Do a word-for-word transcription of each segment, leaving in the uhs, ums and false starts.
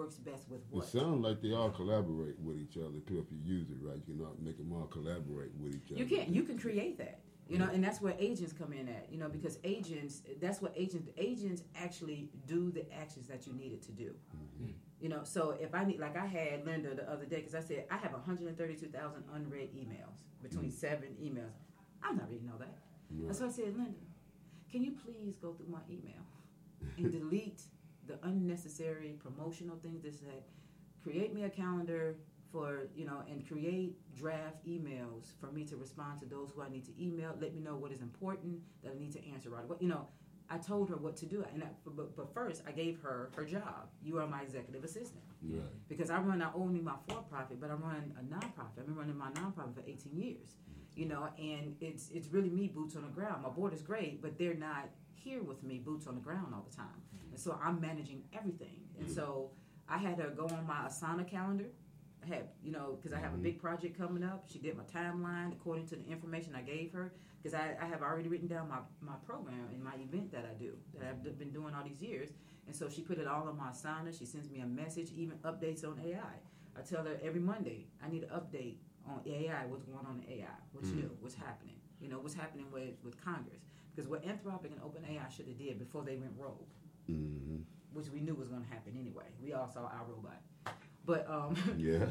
works best with what. It sounds like they all collaborate with each other too. If you use it right, you can all make them all collaborate with each other. You can you can create that, you know, and that's where agents come in at, you know, because agents that's what agents agents actually do the actions that you needed to do. Mm-hmm. You know, so if I need, like I had Linda the other day, because I said I have one hundred thirty-two thousand unread emails between mm-hmm. seven emails. I'm not reading all that. Right. And so I said, Linda, can you please go through my email and delete the unnecessary promotional things that said, create me a calendar for, you know, and create draft emails for me to respond to those who I need to email. Let me know what is important that I need to answer right away. You know, I told her what to do. And I, but, but first, I gave her her job. You are my executive assistant. Right. Because I run not only my for-profit, but I run a nonprofit. I've been running my nonprofit for eighteen years. You know, and it's it's really me, boots on the ground. My board is great, but they're not here with me, boots on the ground all the time. And so I'm managing everything. And so I had her go on my Asana calendar. I had, you know, because I have a big project coming up. She did my timeline according to the information I gave her. Because I, I have already written down my, my program and my event that I do, that I've been doing all these years. And so she put it all on my Asana. She sends me a message, even updates on A I. I tell her every Monday, I need an update on A I, what's going on in A I, what's mm-hmm. new, what's happening. You know, what's happening with, with Congress. Because what Anthropic and OpenAI should have did before they went rogue, mm-hmm. which we knew was going to happen anyway. We all saw our robot. But, um, yeah.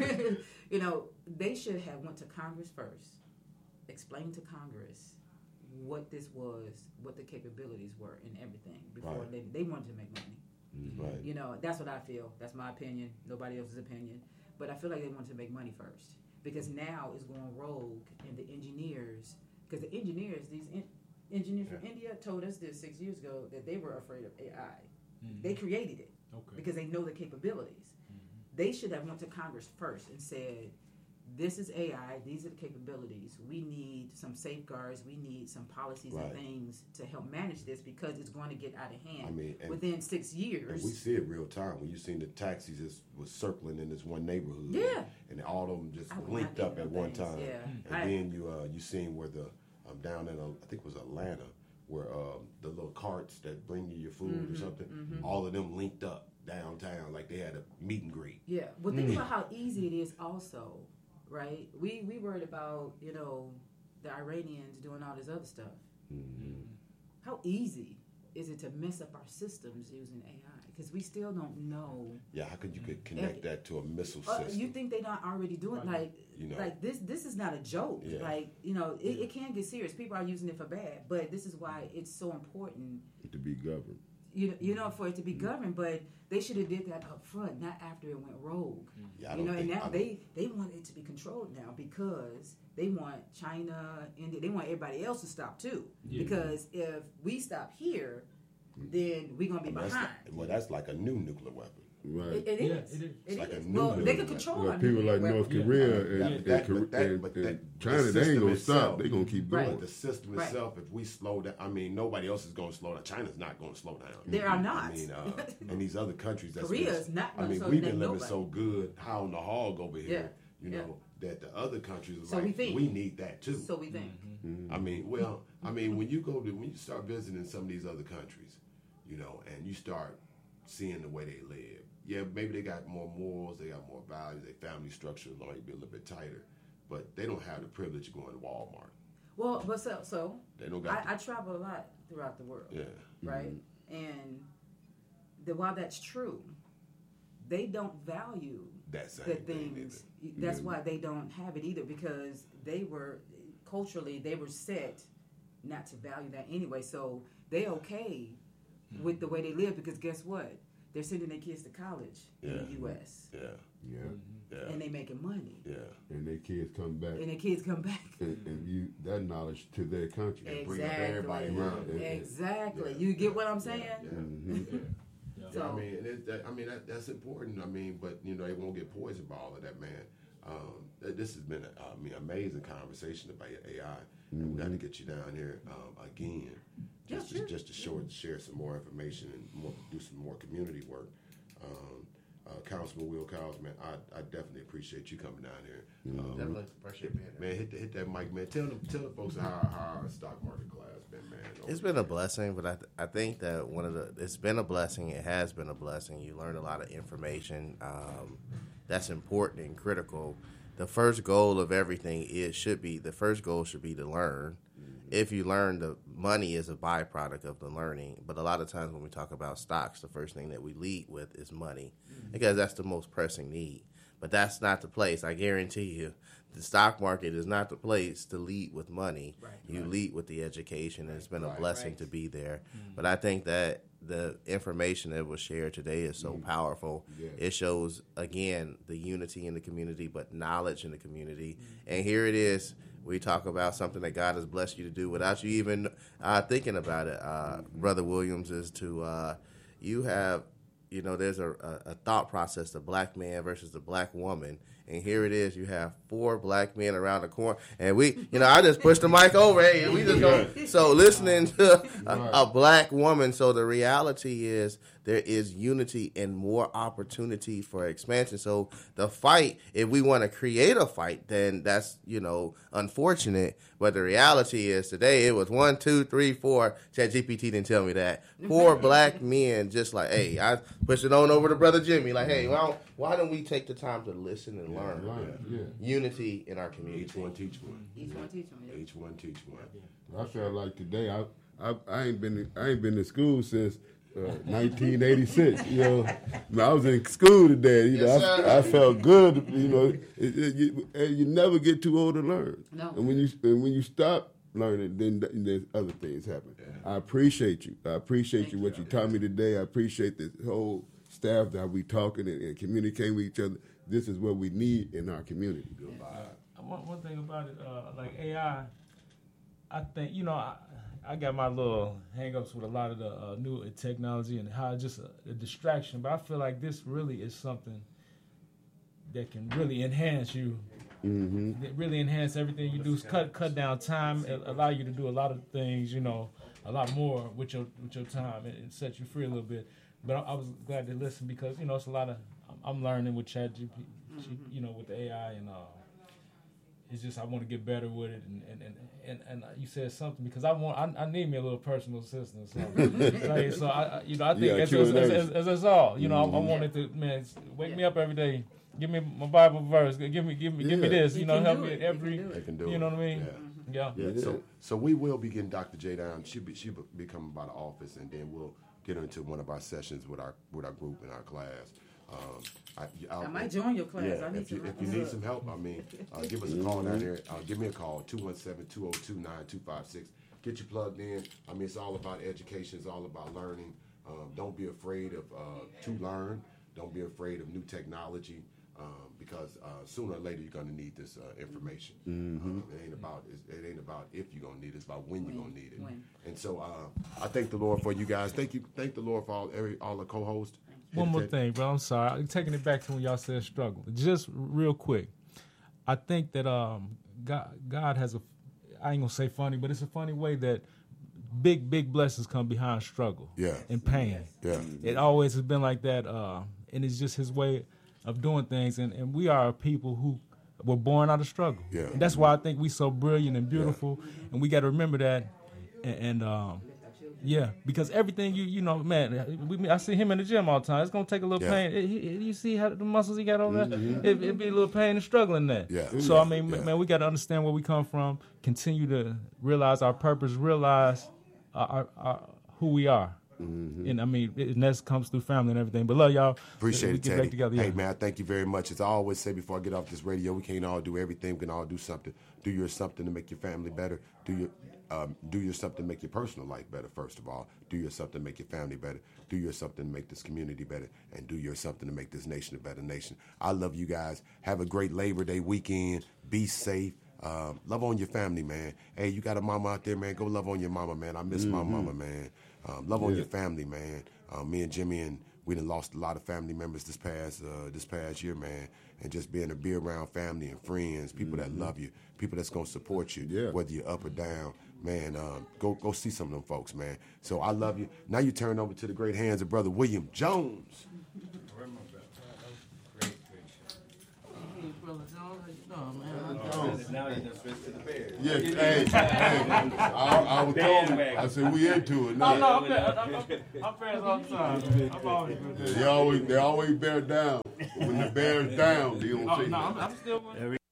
you know, they should have went to Congress first, explained to Congress what this was, what the capabilities were and everything before right. they, they wanted to make money. Mm-hmm. Right. You know, that's what I feel. That's my opinion. Nobody else's opinion. But I feel like they wanted to make money first. Because now it's going rogue, and the engineers, because the engineers, these in, engineers yeah. from India told us this six years ago that they were afraid of A I. Mm-hmm. They created it okay. because they know the capabilities. Mm-hmm. They should have went to Congress first and said, this is A I, these are the capabilities. We need some safeguards, we need some policies right. and things to help manage this because it's going to get out of hand I mean, within six years. And we see it real time. When you seen the taxis just was circling in this one neighborhood. Yeah. And all of them just linked up at one time. Yeah. And I, then you uh, you seen where the, um, down in, uh, I think it was Atlanta, where um, the little carts that bring you your food mm-hmm, or something, mm-hmm. all of them linked up downtown like they had a meet and greet. Yeah. Well, think mm. about how easy it is also. Right, we we worried about, you know, the Iranians doing all this other stuff. Mm-hmm. How easy is it to mess up our systems using A I? Because we still don't know. Yeah, how could you could connect uh, that to a missile uh, system? You think they're not already doing right. like you know. like this? This is not a joke. Yeah. Like you know, it, yeah. it can get serious. People are using it for bad, but this is why it's so important to be governed. You know, you know, for it to be governed, but they should have did that up front, not after it went rogue. Yeah, I you know, think, and now they, they want it to be controlled now because they want China, India, they want everybody else to stop too. Yeah. Because if we stop here, then we're gonna be I mean, behind. That's, well, that's like a new nuclear weapon. Right. It, it is. Yeah, it is. It's it like is. a new well, they can control well, people like weapon. North Korea yeah. and, yeah, and, that, and, that, and, that, and China, the they ain't gonna itself, stop. They gonna keep going. Right. The system right. itself, if we slow down, I mean, nobody else is gonna slow down. China's not gonna slow down. They are not. I mean, uh, and these other countries, that's Korea's not. I mean, we've been living nobody. so good, high on the hog over here. Yeah. You know yeah. that the other countries are so like, we, think. we need that too. So we think. Mm-hmm. I mean, well, I mean, when you go to when you start visiting some of these other countries, you know, and you start seeing the way they live. Yeah, maybe they got more morals, they got more values, their family structure might be a little bit tighter, but they don't have the privilege of going to Walmart. Well, but so, so they don't got I, I travel a lot throughout the world. Yeah. Right? Mm-hmm. And the, while that's true, they don't value that same the things. Thing that's yeah. why they don't have it either, because they were, culturally, they were set not to value that anyway. So they okay mm-hmm. with the way they live, because guess what? They're sending their kids to college yeah. in the U S Yeah. Yeah. yeah. And they making money. Yeah. And their kids come back. And their kids come back. And, and you that knowledge to their country. Exactly. And bring up everybody around. Yeah. Exactly. Yeah. You get what I'm saying? Yeah. yeah. Mm-hmm. yeah. So, I mean, it, that, I mean that, that's important. I mean, but you know, they won't get poisoned by all of that, man. Um, this has been, a, I mean, amazing conversation about A I. Mm-hmm. And we got to get you down here um, again, just yeah, sure. to, just to short, share some more information and more, do some more community work. Um, uh, Councilman Will Cowles, man, I, I definitely appreciate you coming down here. Um, Definitely appreciate being here. man, hit the, hit that mic, man. Tell them, tell the folks how, how our stock market class been, man. It's been a blessing, but I th- I think that one of the it's been a blessing. It has been a blessing. You learn a lot of information um, that's important and critical. The first goal of everything is should be the first goal should be to learn. If you learn, the money is a byproduct of the learning. But a lot of times when we talk about stocks, the first thing that we lead with is money because that's the most pressing need. But that's not the place. I guarantee you, the stock market is not the place to lead with money. Right. You Right. lead with the education, and it's been a Right. blessing Right. to be there. But I think that the information that was shared today is so powerful. Yeah. It shows, again, the unity in the community, but knowledge in the community. And here it is. We talk about something that God has blessed you to do without you even uh, thinking about it, uh, Brother Williams, is to, uh, you have, you know, there's a, a, a thought process, the black man versus the black woman. And here it is, you have four black men around the corner. And we, you know, I just pushed the mic over. Hey, we just go. So listening to a, a black woman. So the reality is there is unity and more opportunity for expansion. So the fight, if we want to create a fight, then that's, you know, unfortunate. But the reality is today it was one, two, three, four. ChatGPT didn't tell me that. Four black men just like, hey, I pushed it on over to Brother Jimmy. Like, hey, why don't, why don't we take the time to listen and learn? Right, yeah. Unity in our community. Each one teach one. Each one teach them. Yeah. Each one teach one. I felt like today I I, I ain't been I ain't been to school since uh, nineteen eighty-six. You know, I, mean, I was in school today. You know, Yes, I, sir. I felt good. You know, it, it, you, and you never get too old to learn. No. And when you and when you stop learning, then th- then other things happen. I appreciate you. I appreciate Thank you you. what you taught me today. I appreciate the whole staff that we talking and, and communicating with each other. This is what we need in our community. One, one thing about it, uh, like A I, I think, you know, I, I got my little hang-ups with a lot of the uh, new technology and how it's just a, a distraction, but I feel like this really is something that can really enhance you, Mm-hmm. that really enhance everything you do, cut cut down time, and allow you to do a lot of things, you know, a lot more with your with your time, and, and set you free a little bit. But I, I was glad to listen because, you know, it's a lot of, I'm, I'm learning with ChatGPT, you know, with the A I, and uh, it's just I want to get better with it, and and, and, and, and you said something because I want I, I need me a little personal assistant or something. Like, so I, I you know I think Yeah, as, as, Q and as, A. as, as us all, you know, I, I wanted to, man, wake me up every day, give me my Bible verse, give me give me give me Yeah. this, you You know, can help do me it. at You every, can do They it. can do you it. know what I mean? Yeah. Yeah. Yeah, Yeah. so so we will be getting Doctor J down. She be she be coming by the office, and then we'll get her into one of our sessions with our with our group in our class. Um, I, I'll, I might join your class. Yeah, I need if you, to if you need some help, I mean, uh, give us a call down there. Uh, give me a call, two one seven, two oh two, nine two five six. Get you plugged in. I mean, it's all about education. It's all about learning. Um, don't be afraid of uh, to learn. Don't be afraid of new technology. Um, because uh, sooner or later you're gonna need this uh, information. Um, it ain't about it, it ain't about if you're gonna need it. It's about when, you're gonna need it. When. And so uh, I thank the Lord for you guys. Thank you, thank the Lord for all every all the co-hosts. One more Hit thing, bro. I'm sorry. I'm taking it back to when y'all said struggle. Just real quick, I think that um, God, God has a, I ain't gonna say funny, but it's a funny way that big, big blessings come behind struggle Yeah. and pain. Yeah. It always has been like that, uh, and it's just His way of doing things. And, and we are people who were born out of struggle. Yeah. And that's why I think we so brilliant and beautiful, and we got to remember that. And, and um, yeah, because everything you you know, man, we, I see him in the gym all the time. It's gonna take a little Yeah. pain. It- he- you see how the muscles he got over there? It, it'd be a little pain and struggle in that. Yeah. So I mean, Yeah. man, we got to understand where we come from. Continue to realize our purpose. Realize our, our, our, who we are. And I mean, it, and that comes through family and everything. But love y'all. Appreciate we it, get Teddy. back together. Hey, Yeah. man, thank you very much. As I always say before I get off this radio, we can't all do everything. We can all do something. Do your something to make your family better. Do your um, do your something to make your personal life better, first of all. Do your something to make your family better. Do your something to make this community better. And do your something to make this nation a better nation. I love you guys. Have a great Labor Day weekend. Be safe. Um, love on your family, man. Hey, you got a mama out there, man. Go love on your mama, man. I miss my mama, man. Um, love on Yeah. your family, man. Um, me and Jimmy and we done lost a lot of family members this past uh, this past year, man. And just being to be around family and friends, people that love you, people that's gonna support you, Yeah. whether you're up or down, man. Um, go go see some of them folks, man. So I love you. Now you turn over to the great hands of Brother William Jones. No, man. Now you done switched to the Bears. Yeah, hey, hey, I, I was told, I said, we into it No, no, now. I'm, I'm, I'm, I'm Bears all the time. Man. I'm always been They always, they always bear down. When the bear's down, they don't Oh, say no, nothing. I'm, I'm still with